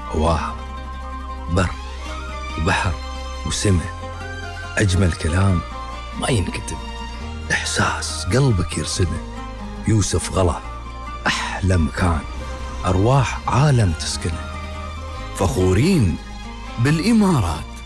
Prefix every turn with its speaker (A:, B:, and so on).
A: هواها بر وبحر وسماء، أجمل كلام ما ينكتب، إحساس قلبك يرسمه. يوسف غلا أحلى مكان، أرواح عالم تسكنه. فخورين بالإمارات.